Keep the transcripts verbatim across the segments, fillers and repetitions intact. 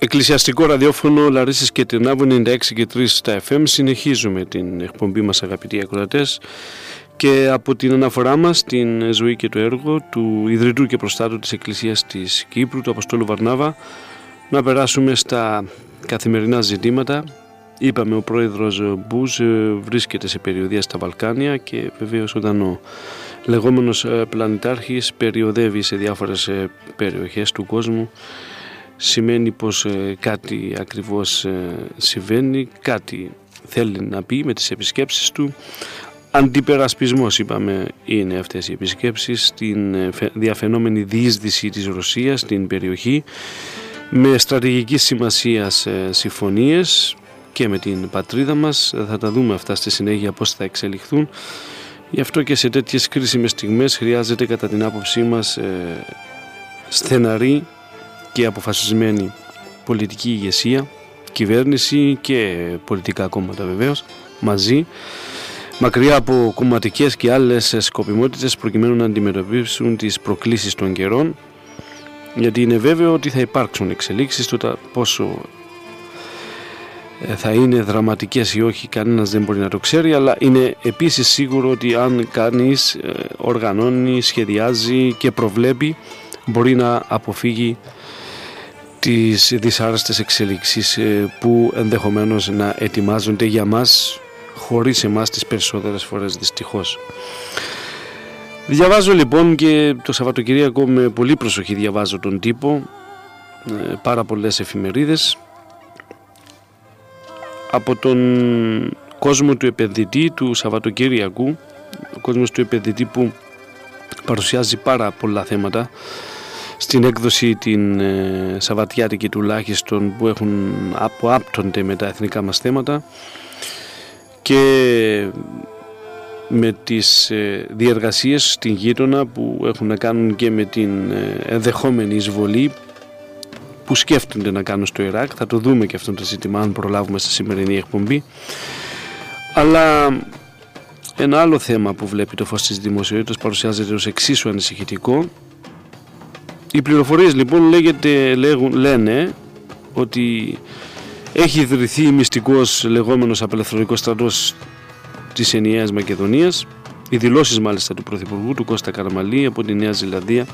Εκκλησιαστικό ραδιόφωνο Λαρίσης και Τυρνάβου ενενήντα έξι και τρία στα εφ εμ. Συνεχίζουμε την εκπομπή μας, αγαπητοί ακροατές, και από την αναφορά μας στην ζωή και το έργο του ιδρυτού και προστάτου της Εκκλησίας της Κύπρου, του Αποστόλου Βαρνάβα, να περάσουμε στα καθημερινά ζητήματα. Είπαμε, ο πρόεδρος Μπούς βρίσκεται σε περιοδεία στα Βαλκάνια και βεβαίως όταν ο λεγόμενος πλανητάρχης περιοδεύει σε διάφορες περιοχές του κόσμου, σημαίνει πως ε, κάτι ακριβώς ε, συμβαίνει, κάτι θέλει να πει με τις επισκέψεις του. Αντιπερασπισμός, είπαμε, είναι αυτές οι επισκέψεις στην ε, διαφαινόμενη διείσδυση της Ρωσίας στην περιοχή, με στρατηγικής σημασίας ε, συμφωνίες και με την πατρίδα μας. Θα τα δούμε αυτά στη συνέχεια πώς θα εξελιχθούν. Γι' αυτό και σε τέτοιες κρίσιμες στιγμές χρειάζεται, κατά την άποψή μας, ε, στεναρή και αποφασισμένη πολιτική ηγεσία, κυβέρνηση και πολιτικά κόμματα βεβαίως μαζί, μακριά από κομματικές και άλλες σκοπιμότητες, προκειμένου να αντιμετωπίσουν τις προκλήσεις των καιρών, γιατί είναι βέβαιο ότι θα υπάρξουν εξελίξεις. Τότε πόσο θα είναι δραματικές ή όχι κανένας δεν μπορεί να το ξέρει, αλλά είναι επίσης σίγουρο ότι αν κανείς οργανώνει, σχεδιάζει και προβλέπει, μπορεί να αποφύγει τις δυσάρεστες εξελίξεις που ενδεχομένως να ετοιμάζονται για μας, χωρίς εμάς τις περισσότερες φορές, δυστυχώς. Διαβάζω λοιπόν και το Σαββατοκυριακό με πολύ προσοχή, διαβάζω τον τύπο, πάρα πολλές εφημερίδες, από τον κόσμο του επενδυτή του Σαββατοκυριακού, ο κόσμος του επενδυτή που παρουσιάζει πάρα πολλά θέματα στην έκδοση την ε, Σαββατιάτικη τουλάχιστον, που έχουν αποάπτονται με τα εθνικά μας θέματα και με τις ε, διεργασίες στην γείτονα που έχουν να κάνουν και με την ε, ενδεχόμενη εισβολή που σκέφτονται να κάνουν στο Ιράκ. Θα το δούμε και αυτό το ζήτημα αν προλάβουμε στη σημερινή εκπομπή. Αλλά ένα άλλο θέμα που βλέπει το φως της δημοσιότητας παρουσιάζεται ως εξίσου ανησυχητικό. Οι πληροφορίες λοιπόν λέγεται, λέγουν, λένε ότι έχει ιδρυθεί μυστικός λεγόμενος απελευθερωτικός στρατός της ενιαίας Μακεδονίας. Οι δηλώσεις μάλιστα του Πρωθυπουργού, του Κώστα Καραμαλή, από τη Νέα Ζηλανδία,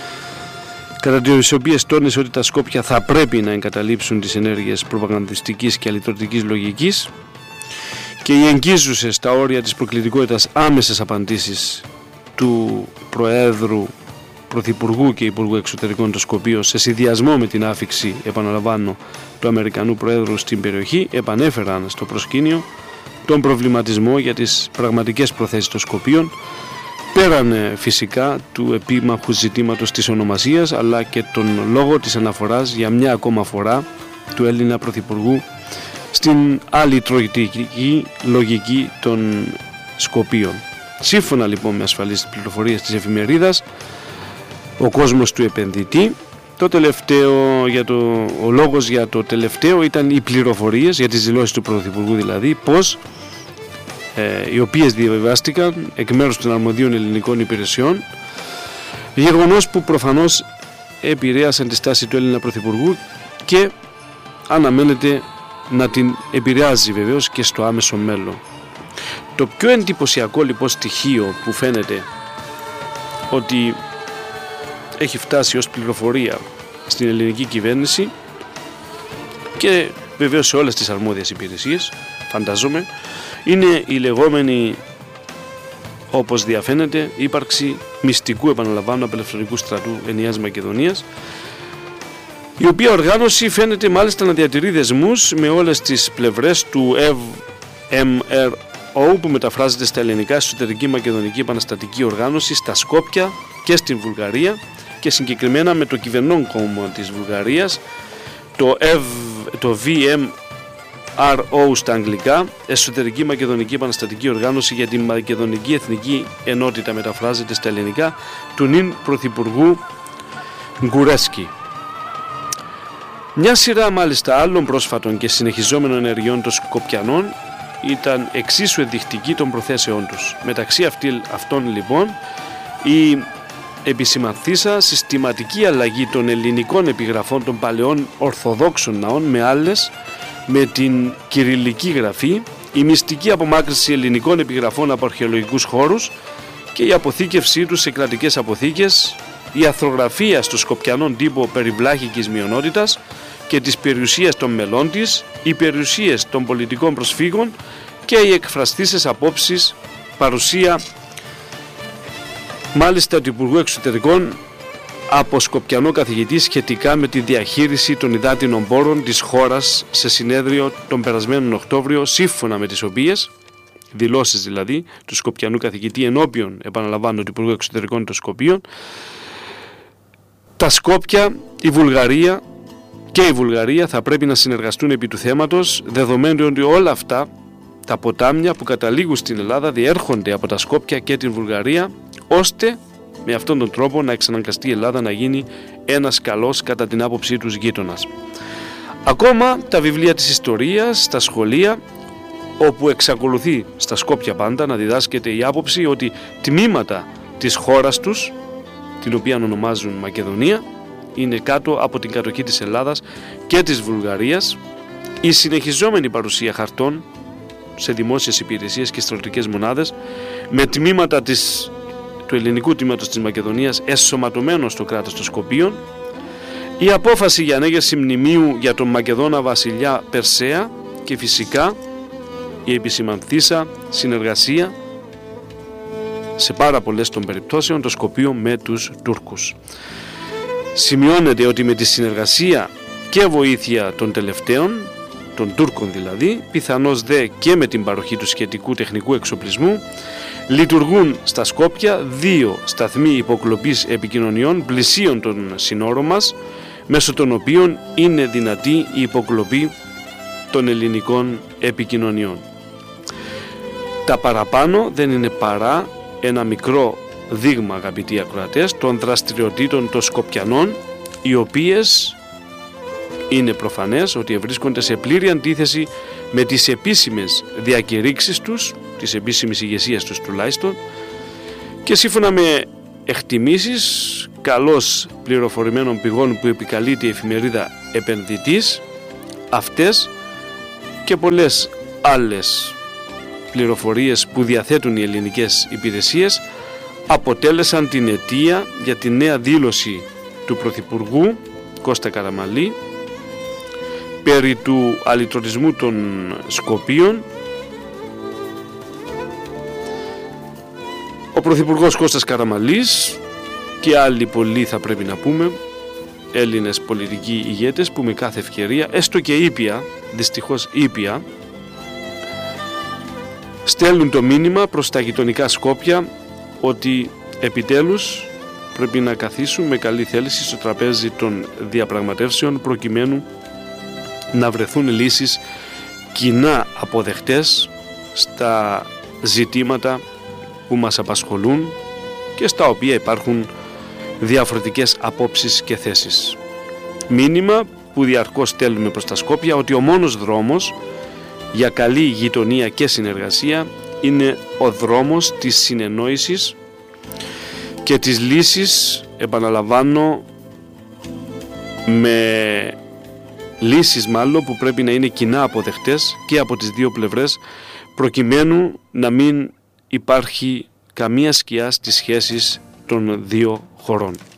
κατά τις οποίες τόνισε ότι τα Σκόπια θα πρέπει να εγκαταλείψουν τις ενέργειες προπαγανδιστικής και αλυτρωτικής λογικής, και οι εγγίζουσες στα όρια της προκλητικότητας άμεσες απαντήσεις του Προέδρου, Πρωθυπουργού και Υπουργού Εξωτερικών των Σκοπίων, σε συνδυασμό με την άφιξη, επαναλαμβάνω, του Αμερικανού Προέδρου στην περιοχή, επανέφεραν στο προσκήνιο τον προβληματισμό για τις πραγματικές προθέσεις των Σκοπίων, πέραν φυσικά του επίμαχου ζητήματος της ονομασίας, αλλά και τον λόγο της αναφοράς για μια ακόμα φορά του Έλληνα Πρωθυπουργού στην αλυτρωτική λογική των Σκοπίων. Σύμφωνα λοιπόν με ασφαλείς πληροφορίες της εφημερίδας ο κόσμος του επενδυτή, το τελευταίο, για το, ο λόγος για το τελευταίο ήταν οι πληροφορίες για τις δηλώσεις του Πρωθυπουργού, δηλαδή πως ε, οι οποίες διαβιβάστηκαν εκ μέρους των αρμοδίων ελληνικών υπηρεσιών, γεγονός που προφανώς επηρέασαν τη στάση του Έλληνα Πρωθυπουργού και αναμένεται να την επηρεάζει βεβαίως και στο άμεσο μέλλον. Το πιο εντυπωσιακό λοιπόν στοιχείο που φαίνεται ότι έχει φτάσει ως πληροφορία στην ελληνική κυβέρνηση και βεβαίως σε όλες τις αρμόδιες υπηρεσίες, φανταζόμαι, είναι η λεγόμενη, όπως διαφαίνεται, ύπαρξη μυστικού, επαναλαμβάνω, απελευθερωτικού στρατού ενιαίας Μακεδονίας, η οποία οργάνωση φαίνεται μάλιστα να διατηρεί δεσμούς με όλες τις πλευρές του εμ αρ ο, που μεταφράζεται στα ελληνικά Εσωτερική Μακεδονική Επαναστατική Οργάνωση, στα Σκόπια και στην Βουλγαρία, και συγκεκριμένα με το κυβερνών κόμμα της Βουλγαρίας, το, Ευ, το βι εμ αρ ο στα αγγλικά, Εσωτερική Μακεδονική Επαναστατική Οργάνωση για την Μακεδονική Εθνική Ενότητα, μεταφράζεται στα ελληνικά, του νυν Πρωθυπουργού Γκουρέσκι. Μια σειρά μάλιστα άλλων πρόσφατων και συνεχιζόμενων ενεργειών των Σκοπιανών ήταν εξίσου ενδεικτική των προθέσεών τους. Μεταξύ αυτών λοιπόν η επισημανθήσα συστηματική αλλαγή των ελληνικών επιγραφών των παλαιών ορθοδόξων ναών με άλλες, με την κυριλική γραφή, η μυστική απομάκρυνση ελληνικών επιγραφών από αρχαιολογικούς χώρους και η αποθήκευσή τους σε κρατικές αποθήκες, η αθρογραφία στο σκοπιανόν τύπο περί βλάχικης μειονότητας και της περιουσίας των μελών της, οι περιουσίες των πολιτικών προσφύγων και οι εκφραστήσεις απόψεις, παρουσία μάλιστα του Υπουργού Εξωτερικών από σκοπιανό καθηγητή σχετικά με τη διαχείριση των υδάτινων πόρων της χώρας σε συνέδριο τον περασμένο Οκτώβριο, σύμφωνα με τις οποίες, δηλώσεις δηλαδή του σκοπιανού καθηγητή ενώπιον, επαναλαμβάνω, του Υπουργού Εξωτερικών των Σκοπίων, τα Σκόπια, η Βουλγαρία και η Βουλγαρία θα πρέπει να συνεργαστούν επί του θέματος, δεδομένου ότι όλα αυτά τα ποτάμια που καταλήγουν στην Ελλάδα διέρχονται από τα Σκόπια και την Βουλγαρία, ώστε με αυτόν τον τρόπο να εξαναγκαστεί η Ελλάδα να γίνει ένας καλός κατά την άποψή τους γείτονας. Ακόμα τα βιβλία της ιστορίας στα σχολεία, όπου εξακολουθεί στα Σκόπια πάντα να διδάσκεται η άποψη ότι τμήματα της χώρας τους, την οποία ονομάζουν Μακεδονία, είναι κάτω από την κατοχή της Ελλάδας και της Βουλγαρίας. Η συνεχιζόμενη παρουσία χαρτών σε δημόσιες υπηρεσίες και στρατιωτικές μονάδες με τμήματα της, του ελληνικού τμήματος της Μακεδονίας εσωματωμένο στο κράτος των Σκοπίων, η απόφαση για ανέγερση μνημείου για τον Μακεδόνα βασιλιά Περσέα και φυσικά η επισημανθήσα συνεργασία σε πάρα πολλές των περιπτώσεων των Σκοπίων με τους Τούρκους. Σημειώνεται ότι με τη συνεργασία και βοήθεια των τελευταίων, των Τούρκων δηλαδή, πιθανώς δε και με την παροχή του σχετικού τεχνικού εξοπλισμού, λειτουργούν στα Σκόπια δύο σταθμοί υποκλοπής επικοινωνιών πλησίων των συνόρων μας, μέσω των οποίων είναι δυνατή η υποκλοπή των ελληνικών επικοινωνιών. Τα παραπάνω δεν είναι παρά ένα μικρό δείγμα, αγαπητοί ακροατές, των δραστηριοτήτων των Σκοπιανών, οι οποίες είναι προφανές ότι βρίσκονται σε πλήρη αντίθεση με τις επίσημες διακηρύξεις τους, της επίσημης ηγεσίας τους τουλάχιστον, και σύμφωνα με εκτιμήσεις καλώς πληροφορημένων πηγών που επικαλείται η εφημερίδα Επενδυτής, αυτές και πολλές άλλες πληροφορίες που διαθέτουν οι ελληνικές υπηρεσίες αποτέλεσαν την αιτία για τη νέα δήλωση του Πρωθυπουργού Κώστα Καραμανλή περί του αλυτρωτισμού των Σκοπίων. Ο Πρωθυπουργός Κώστας Καραμανλής και άλλοι πολλοί, θα πρέπει να πούμε, Έλληνες πολιτικοί ηγέτες που με κάθε ευκαιρία, έστω και ήπια, δυστυχώς ήπια, στέλνουν το μήνυμα προς τα γειτονικά Σκόπια ότι επιτέλους πρέπει να καθίσουν με καλή θέληση στο τραπέζι των διαπραγματεύσεων προκειμένου να βρεθούν λύσεις κοινά αποδεκτές στα ζητήματα που μας απασχολούν και στα οποία υπάρχουν διαφορετικές απόψεις και θέσεις. Μήνυμα που διαρκώς στέλνουμε προς τα Σκόπια ότι ο μόνος δρόμος για καλή γειτονία και συνεργασία είναι ο δρόμος της συνεννόησης και της λύσης, επαναλαμβάνω, με λύσεις μάλλον που πρέπει να είναι κοινά αποδεκτές και από τις δύο πλευρές, προκειμένου να μην υπάρχει καμία σκιά στις σχέσεις των δύο χωρών.